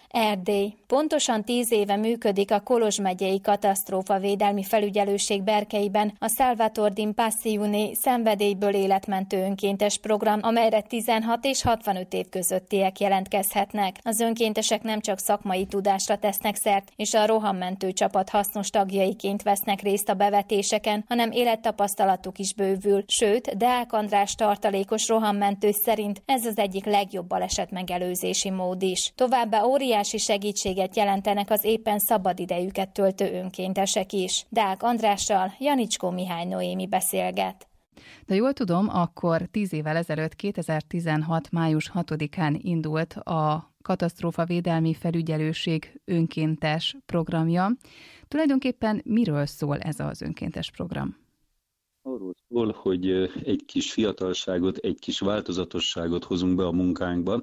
Erdély. Pontosan 10 éve működik a Kolozs megyei katasztrófavédelmi felügyelőség berkeiben a Salvator din Passione szenvedélyből életmentő önkéntes program, amelyre 16 és 65 év közöttiek jelentkezhetnek. Az önkéntesek nem csak szakmai tudásra tesznek szert, és a rohammentő csapat hasznos tagjaiként vesznek részt a bevetéseken, hanem élettapasztalatuk is bővül. Sőt, Deák András tartalékos rohammentő szerint ez az egyik legjobb balesetmegelőzési mód is. Továbbá óriási segítséget jelentenek az éppen szabadidejüket töltő önkéntesek is. Deák Andrással Janicskó Mihály Noémi beszélget. De jól tudom, akkor 10 évvel ezelőtt 2016. május 6-án indult a Katasztrófavédelmi Felügyelőség önkéntes programja. Tulajdonképpen miről szól ez az önkéntes program? Arról szól, hogy egy kis fiatalságot, egy kis változatosságot hozunk be a munkánkba.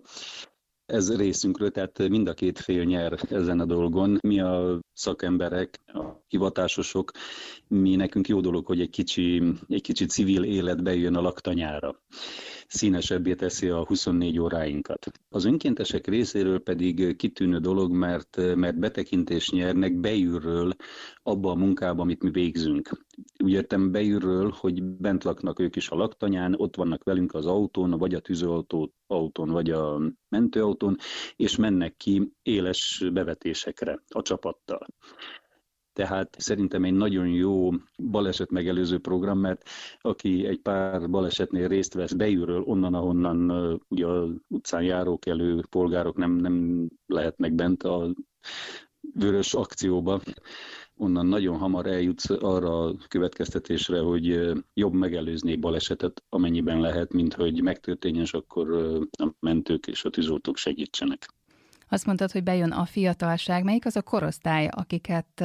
Ez részünkről, tehát mind a két fél nyer ezen a dolgon. Mi a szakemberek, a hivatásosok, mi nekünk jó dolog, hogy egy kicsi civil élet bejön a laktanyára. Színesebbé teszi a 24 óráinkat. Az önkéntesek részéről pedig kitűnő dolog, mert betekintést nyernek belülről abba a munkába, amit mi végzünk. Úgy értem belülről, hogy bent laknak ők is a laktanyán, ott vannak velünk az autón, vagy a tűzoltó-autón, vagy a mentőautón, és mennek ki éles bevetésekre a csapattal. Tehát szerintem egy nagyon jó balesetmegelőző program, mert aki egy pár balesetnél részt vesz belülről, onnan, ahonnan ugye az utcán járókelő polgárok nem lehetnek bent a vörös akcióba, onnan nagyon hamar eljutsz arra a következtetésre, hogy jobb megelőzni egy balesetet, amennyiben lehet, mint hogy megtörténjen, és akkor a mentők és a tűzoltók segítsenek. Azt mondtad, hogy bejön a fiatalság. Melyik az a korosztály, akiket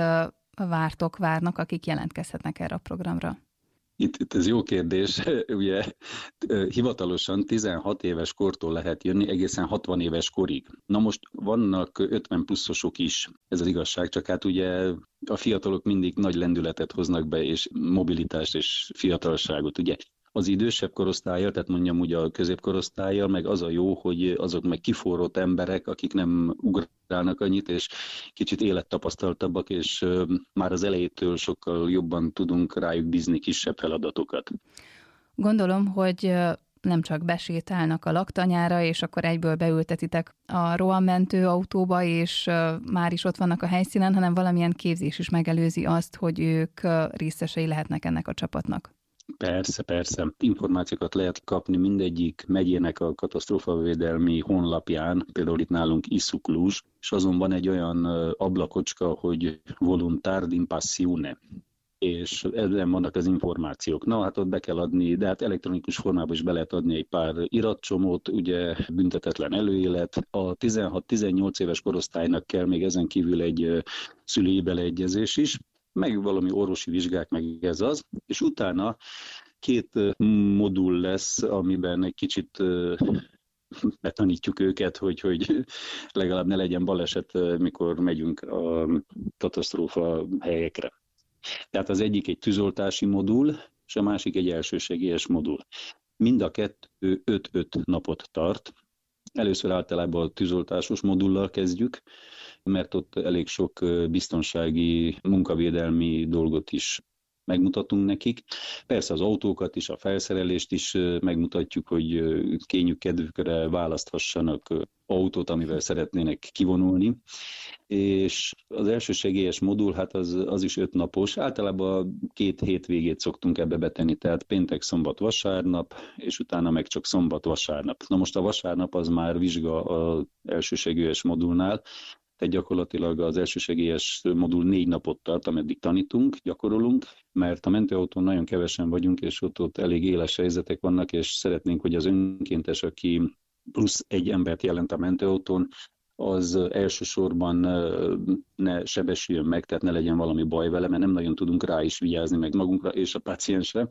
várnak, akik jelentkezhetnek erre a programra? Itt ez jó kérdés. Ugye hivatalosan 16 éves kortól lehet jönni egészen 60 éves korig. Na most vannak 50 pluszosok is, ez az igazság, csak hát ugye a fiatalok mindig nagy lendületet hoznak be, és mobilitást és fiatalságot, ugye. Az idősebb korosztállyal, tehát mondjam úgy a középkorosztállyal, meg az a jó, hogy azok meg kiforrott emberek, akik nem ugrálnak annyit, és kicsit élettapasztaltabbak, és már az elejétől sokkal jobban tudunk rájuk bízni kisebb feladatokat. Gondolom, hogy nem csak besétálnak a laktanyára, és akkor egyből beültetitek a rohammentő autóba, és már is ott vannak a helyszínen, hanem valamilyen képzés is megelőzi azt, hogy ők részesei lehetnek ennek a csapatnak. Persze. Információkat lehet kapni mindegyik megyének a katasztrófavédelmi honlapján, például itt nálunk Iszuklus, és azon van egy olyan ablakocska, hogy Voluntar din Passione, és ebben vannak az információk. Na, hát ott be kell adni, de hát elektronikus formában is be lehet adni egy pár iratcsomót, ugye büntetetlen előélet. A 16-18 éves korosztálynak kell még ezen kívül egy szülői beleegyezés is, meg valami orvosi vizsgák, meg ez az, és utána 2 modul lesz, amiben egy kicsit betanítjuk őket, hogy legalább ne legyen baleset, mikor megyünk a katasztrófa helyekre. Tehát az egyik egy tűzoltási modul, és a másik egy elsősegélyes modul. Mind a 2 5-5 napot tart. Először általában a tűzoltásos modullal kezdjük, mert ott elég sok biztonsági, munkavédelmi dolgot is megmutatunk nekik. Persze az autókat is, a felszerelést is megmutatjuk, hogy kényük kedvükre választhassanak autót, amivel szeretnének kivonulni. És az elsősegélyes modul, hát az is 5 napos. Általában 2 hétvégét szoktunk ebbe betenni, tehát péntek, szombat, vasárnap, és utána meg csak szombat, vasárnap. Na most a vasárnap az már vizsga az elsősegélyes modulnál, tehát gyakorlatilag az elsősegélyes modul 4 napot tart, ameddig tanítunk, gyakorolunk, mert a mentőautón nagyon kevesen vagyunk, és ott elég éles helyzetek vannak, és szeretnénk, hogy az önkéntes, aki plusz egy embert jelent a mentőautón, az elsősorban ne sebesüljön meg, tehát ne legyen valami baj vele, mert nem nagyon tudunk rá is vigyázni meg magunkra és a páciensre,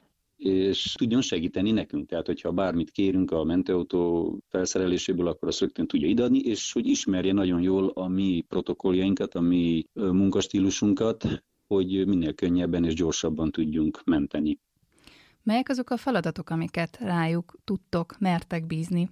és tudjon segíteni nekünk. Tehát, hogyha bármit kérünk a mentőautó felszereléséből, akkor azt rögtön tudja ideadni, és hogy ismerje nagyon jól a mi protokolljainkat, a mi munkastílusunkat, hogy minél könnyebben és gyorsabban tudjunk menteni. Melyek azok a feladatok, amiket rájuk tudtok, mertek bízni?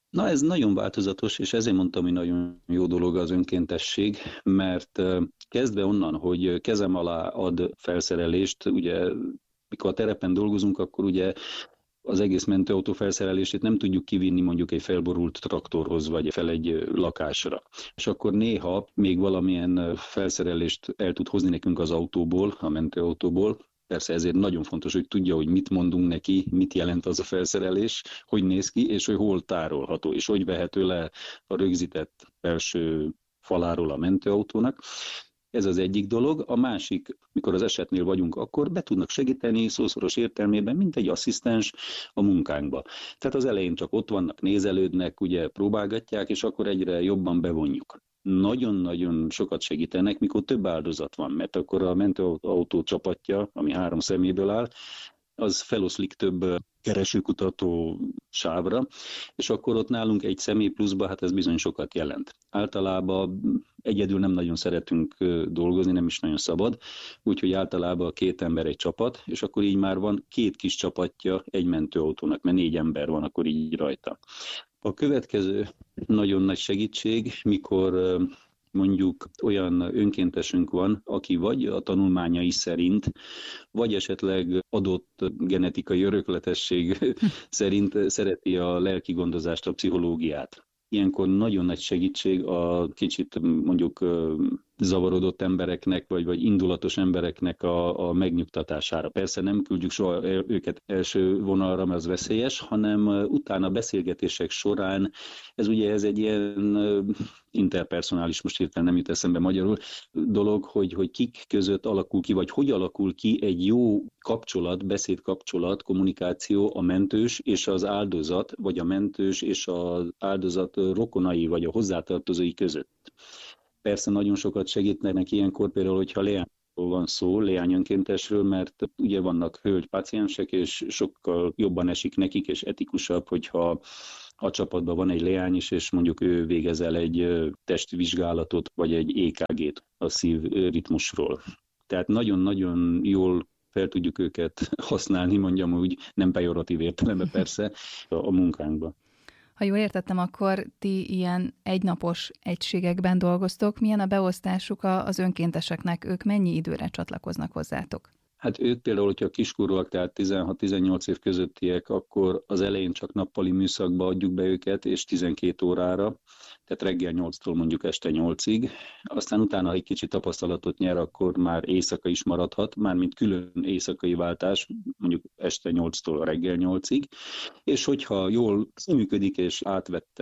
Na, ez nagyon változatos, és ezért mondtam, hogy nagyon jó dolog az önkéntesség, mert kezdve onnan, hogy kezem alá ad felszerelést, ugye mikor a terepen dolgozunk, akkor ugye az egész mentőautó felszerelését nem tudjuk kivinni mondjuk egy felborult traktorhoz, vagy fel egy lakásra. És akkor néha még valamilyen felszerelést el tud hozni nekünk az autóból, a mentőautóból. Persze ezért nagyon fontos, hogy tudja, hogy mit mondunk neki, mit jelent az a felszerelés, hogy néz ki, és hogy hol tárolható, és hogy vehető le a rögzített felső faláról a mentőautónak. Ez az egyik dolog. A másik, mikor az esetnél vagyunk, akkor be tudnak segíteni szószoros értelmében, mint egy asszisztens a munkánkba. Tehát az elején csak ott vannak, nézelődnek, ugye próbálgatják, és akkor egyre jobban bevonjuk. Nagyon-nagyon sokat segítenek, mikor több áldozat van, mert akkor a mentőautó csapatja, ami 3 személyből áll, az feloszlik több keresőkutató sávra, és akkor ott nálunk egy személy pluszba, hát ez bizony sokat jelent. Általában egyedül nem nagyon szeretünk dolgozni, nem is nagyon szabad, úgyhogy általában 2 ember egy csapat, és akkor így már van 2 kis csapatja egy mentőautónak, mert 4 ember van akkor így rajta. A következő nagyon nagy segítség, mikor mondjuk olyan önkéntesünk van, aki vagy a tanulmányai szerint, vagy esetleg adott genetikai örökletesség szerint szereti a lelki gondozást, a pszichológiát. Ilyenkor nagyon nagy segítség a kicsit mondjuk zavarodott embereknek, vagy indulatos embereknek a megnyugtatására. Persze nem küldjük soha őket első vonalra, mert az veszélyes, hanem utána beszélgetések során, ez egy ilyen interpersonális, most hirtelen nem jut eszembe magyarul, dolog, hogy kik között alakul ki, vagy hogy alakul ki egy jó kapcsolat, beszédkapcsolat, kommunikáció a mentős és az áldozat, vagy a mentős és az áldozat rokonai, vagy a hozzátartozói között. Persze nagyon sokat segítnek ilyenkor, például, hogyha leányról van szó, leányönkéntesről, mert ugye vannak hölgy páciensek, és sokkal jobban esik nekik, és etikusabb, hogyha a csapatban van egy leány is, és mondjuk ő végez el egy testvizsgálatot, vagy egy EKG-t a szívritmusról. Tehát nagyon-nagyon jól fel tudjuk őket használni, mondjam úgy, nem pejoratív értelemben persze, a munkánkban. Ha jól értettem, akkor ti ilyen egynapos egységekben dolgoztok. Milyen a beosztásuk az önkénteseknek? Ők mennyi időre csatlakoznak hozzátok? Hát ők például, hogyha kiskorúak, tehát 16-18 év közöttiek, akkor az elején csak nappali műszakba adjuk be őket, és 12 órára, tehát reggel 8-tól mondjuk este 8-ig. Aztán utána, ha egy kicsit tapasztalatot nyer, akkor már éjszaka is maradhat, mármint külön éjszakai váltás, mondjuk este 8-tól reggel 8-ig. És hogyha jól működik, és átvette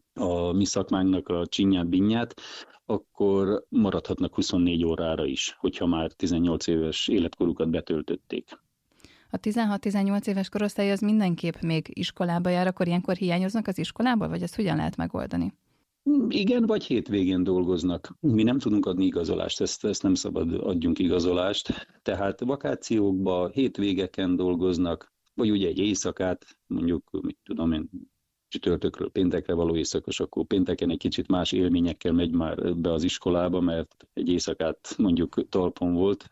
a mi szakmánknak a csinyát, binnyát, akkor maradhatnak 24 órára is, hogyha már 18 éves életkorukat betöltötték. A 16-18 éves korosztály az mindenképp még iskolába jár, akkor ilyenkor hiányoznak az iskolából, vagy ezt hogyan lehet megoldani? Igen, vagy hétvégén dolgoznak. Mi nem tudunk adni igazolást, ezt nem szabad adjunk igazolást. Tehát vakációkban, hétvégeken dolgoznak, vagy ugye egy éjszakát, mondjuk, mit tudom én, csütörtökről péntekre való éjszakos, akkor pénteken egy kicsit más élményekkel megy már be az iskolába, mert egy éjszakát mondjuk talpon volt,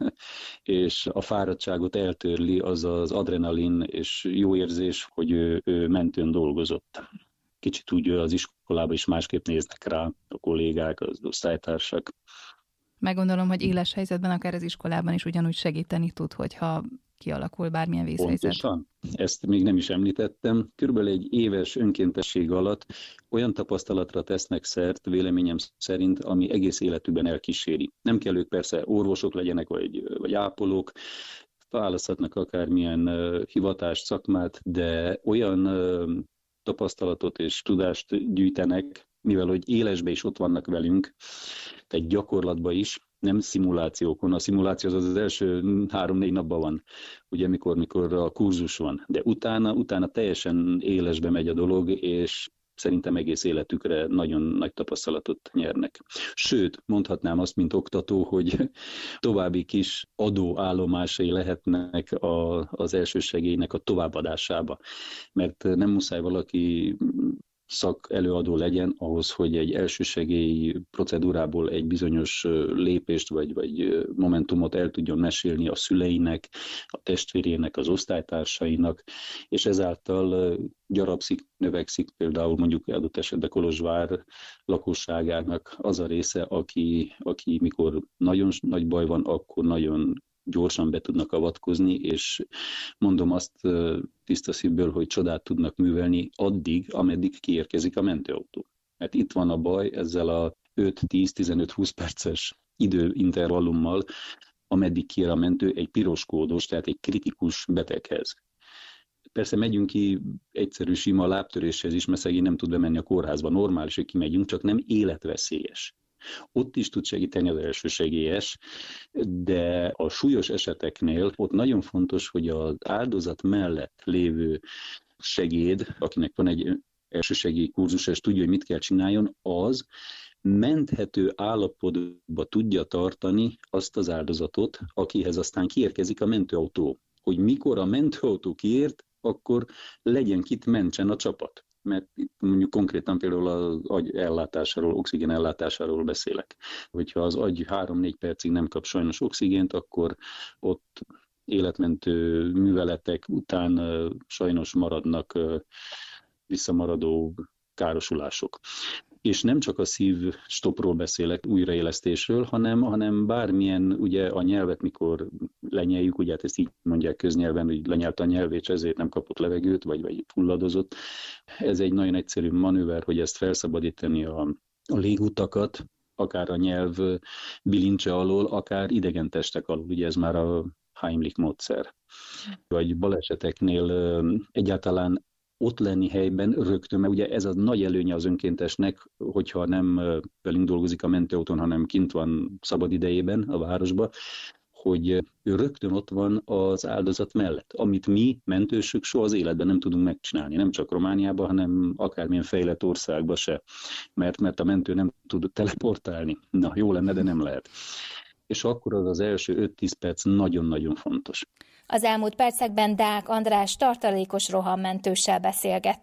és a fáradtságot eltörli az az adrenalin és jó érzés, hogy ő mentőn dolgozott. Kicsit úgy az iskolában is másképp néznek rá a kollégák, az osztálytársak. Meggondolom, hogy éles helyzetben, akár az iskolában is ugyanúgy segíteni tud, hogyha kialakul bármilyen vészhelyzet. Pontosan. Ezt még nem is említettem. Körülbelül egy éves önkéntesség alatt olyan tapasztalatra tesznek szert, véleményem szerint, ami egész életükben elkíséri. Nem kell ők persze orvosok legyenek, vagy ápolók, választhatnak akármilyen hivatást, szakmát, de olyan tapasztalatot és tudást gyűjtenek, mivel hogy élesbe is ott vannak velünk, tehát gyakorlatban is, nem szimulációkon. A szimuláció az első 3-4 napban van, ugye mikor a kurzus van, de utána teljesen élesbe megy a dolog, és szerintem egész életükre nagyon nagy tapasztalatot nyernek. Sőt, mondhatnám azt, mint oktató, hogy további kis adóállomásai lehetnek az elsősegélynek a továbbadásába. Mert nem muszáj valaki szakelőadó legyen ahhoz, hogy egy elsősegély procedúrából egy bizonyos lépést vagy momentumot el tudjon mesélni a szüleinek, a testvérének, az osztálytársainak, és ezáltal gyarapszik, növekszik például mondjuk adott esetben Kolozsvár lakosságának az a része, aki mikor nagyon nagy baj van, akkor nagyon gyorsan be tudnak avatkozni, és mondom azt tiszta szívből, hogy csodát tudnak művelni addig, ameddig kiérkezik a mentőautó. Mert itt van a baj ezzel a 5-10-15-20 perces időintervallummal, ameddig kiér a mentő egy piros kódos, tehát egy kritikus beteghez. Persze megyünk ki egyszerű sima lábtöréshez is, mert szegény nem tud bemenni a kórházba. Normális, hogy kimegyünk, csak nem életveszélyes. Ott is tud segíteni az elsősegélyes, de a súlyos eseteknél ott nagyon fontos, hogy az áldozat mellett lévő segéd, akinek van egy elsősegély kurzus, és tudja, hogy mit kell csináljon, az menthető állapotba tudja tartani azt az áldozatot, akihez aztán kiérkezik a mentőautó. Hogy mikor a mentőautó kiért, akkor legyen kit mentsen a csapat. Mert itt mondjuk konkrétan például az agy ellátásáról, oxigén ellátásáról beszélek. Hogyha az agy 3-4 percig nem kap sajnos oxigént, akkor ott életmentő műveletek után sajnos maradnak visszamaradó károsulások. És nem csak a szívstopról beszélek, újraélesztésről, hanem bármilyen, ugye a nyelvet, mikor lenyeljük, ugye hát ezt így mondják köznyelven, hogy lenyelte a nyelvét, ezért nem kapott levegőt, vagy fulladozott. Ez egy nagyon egyszerű manőver, hogy ezt felszabadítani a légutakat, akár a nyelv bilincse alól, akár idegen testek alól, ugye ez már a Heimlich módszer. Vagy baleseteknél egyáltalán ott lenni helyben rögtön, mert ugye ez a nagy előnye az önkéntesnek, hogyha nem velünk dolgozik a mentőautón, hanem kint van szabad idejében a városba, hogy ő rögtön ott van az áldozat mellett, amit mi, mentősök, soha az életben nem tudunk megcsinálni, nem csak Romániában, hanem akármilyen fejlett országban se, mert a mentő nem tud teleportálni. Na, jó lenne, de nem lehet. És akkor az első 5-10 perc nagyon-nagyon fontos. Az elmúlt percekben Deák András tartalékos rohammentőssel beszélgettünk.